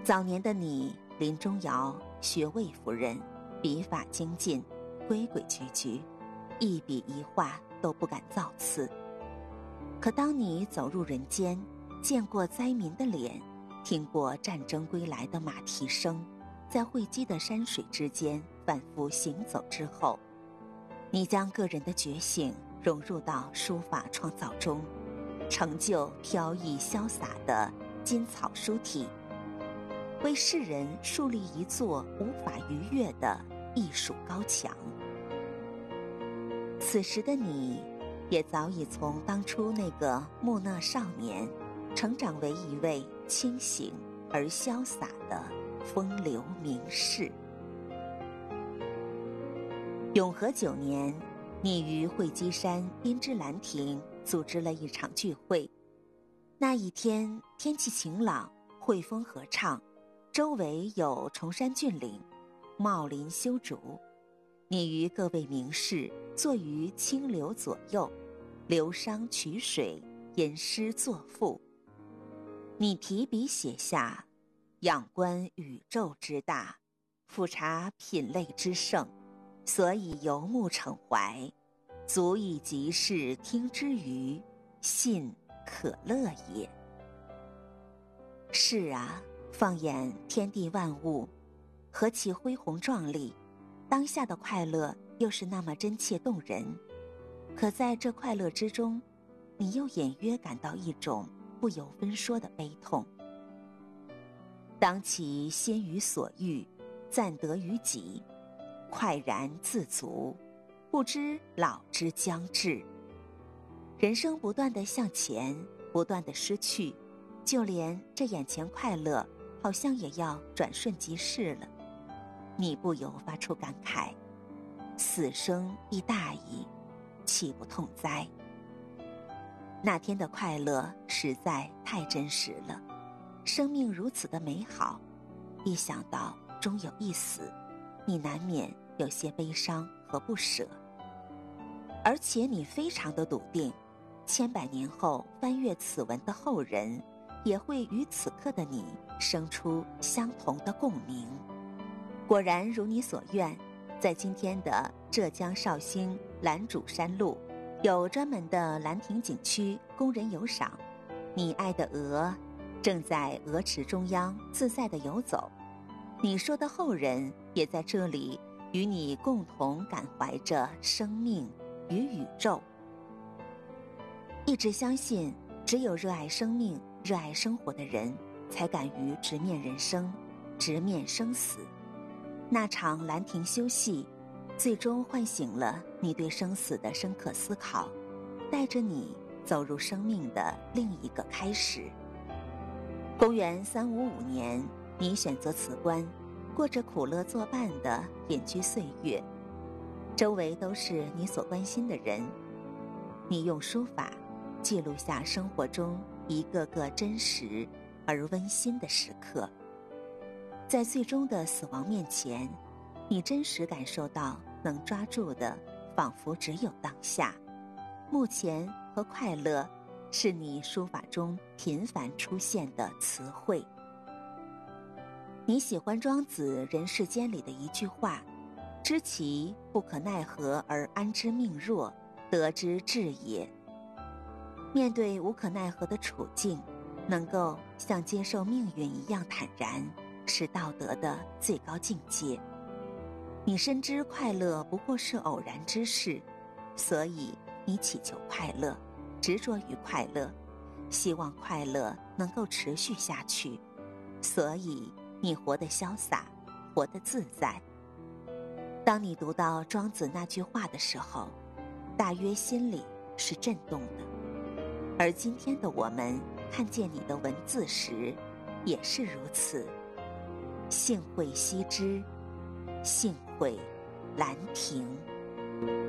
早年的你，林中瑶，学魏夫人，笔法精进，规规矩矩，一笔一画都不敢造次。可当你走入人间，见过灾民的脸，听过战争归来的马蹄声，在汇集的山水之间反复行走之后，你将个人的觉醒融入到书法创造中，成就飘逸潇洒的金草书体，为世人树立一座无法逾越的艺术高墙。此时的你，也早已从当初那个木讷少年，成长为一位清醒而潇洒的风流名士。永和9年，你于会稽山滨之兰亭组织了一场聚会。那一天天气晴朗，惠风和畅，周围有崇山峻岭，茂林修竹。你与各位名士坐于清流左右，流觞曲水，吟诗作赋。你提笔写下仰观宇宙之大，俯察品类之盛，所以游目骋怀，足以及是听之娱，信可乐也。是啊，放眼天地万物，何其恢宏壮丽，当下的快乐又是那么真切动人。可在这快乐之中，你又隐约感到一种不由分说的悲痛。当其先于所欲，暂得于己，快然自足，不知老之将至。人生不断地向前，不断地失去，就连这眼前快乐好像也要转瞬即逝了。你不由发出感慨，死生亦大矣，岂不痛哉？那天的快乐实在太真实了，生命如此的美好，一想到终有一死，你难免有些悲伤和不舍。而且你非常的笃定，千百年后翻阅此文的后人，也会与此刻的你生出相同的共鸣。果然如你所愿，在今天的浙江绍兴兰主山路，有专门的兰亭景区供人游赏。你爱的鹅正在鹅池中央自在地游走，你说的后人也在这里与你共同感怀着生命与宇宙。一直相信，只有热爱生命、热爱生活的人，才敢于直面人生，直面生死。那场兰亭修戏，最终唤醒了你对生死的深刻思考，带着你走入生命的另一个开始。公元355年，你选择辞官，过着苦乐作伴的隐居岁月，周围都是你所关心的人。你用书法记录下生活中一个个真实而温馨的时刻。在最终的死亡面前，你真实感受到能抓住的仿佛只有当下。目前和快乐是你书法中频繁出现的词汇。你喜欢庄子人世间里的一句话，知其不可奈何而安之命若，得之至也。面对无可奈何的处境，能够像接受命运一样坦然，是道德的最高境界。你深知快乐不过是偶然之事，所以你祈求快乐，执着于快乐，希望快乐能够持续下去，所以你活得潇洒，活得自在。当你读到庄子那句话的时候，大约心里是震动的。而今天的我们看见你的文字时，也是如此。幸会羲之，幸会兰亭。